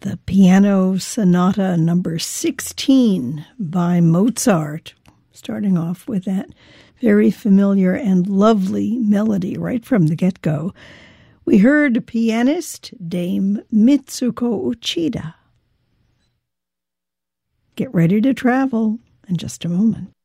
The Piano Sonata number 16 by Mozart, starting off with that very familiar and lovely melody right from the get-go. We heard pianist Dame Mitsuko Uchida. Get ready to travel in just a moment.